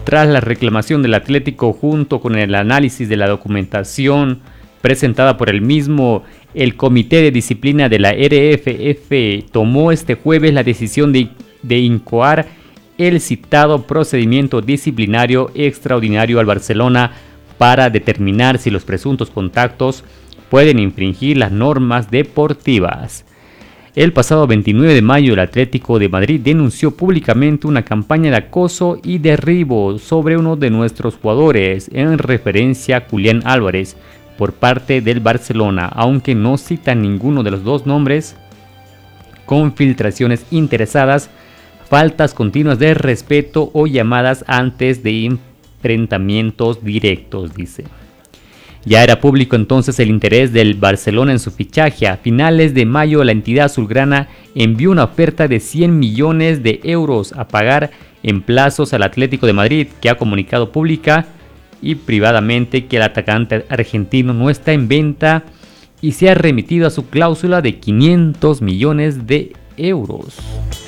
Tras la reclamación del Atlético junto con el análisis de la documentación presentada por el mismo, el Comité de Disciplina de la RFF tomó este jueves la decisión de incoar el citado procedimiento disciplinario extraordinario al Barcelona para determinar si los presuntos contactos pueden infringir las normas deportivas. El pasado 29 de mayo el Atlético de Madrid denunció públicamente una campaña de acoso y derribo sobre uno de nuestros jugadores en referencia a Julián Álvarez por parte del Barcelona, aunque no cita ninguno de los dos nombres, con filtraciones interesadas, faltas continuas de respeto o llamadas antes de enfrentamientos directos, dice. Ya era público entonces el interés del Barcelona en su fichaje. A finales de mayo la entidad azulgrana envió una oferta de 100 millones de euros a pagar en plazos al Atlético de Madrid, que ha comunicado pública y privadamente que el atacante argentino no está en venta y se ha remitido a su cláusula de 500 millones de euros.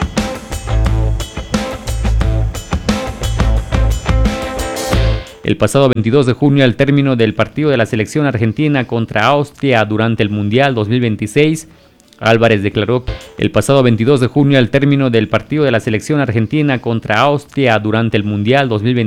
El pasado 22 de junio, al término del partido de la selección argentina contra Austria durante el Mundial 2026, Álvarez declaró: el pasado 22 de junio, al término del partido de la selección argentina contra Austria durante el Mundial 2026,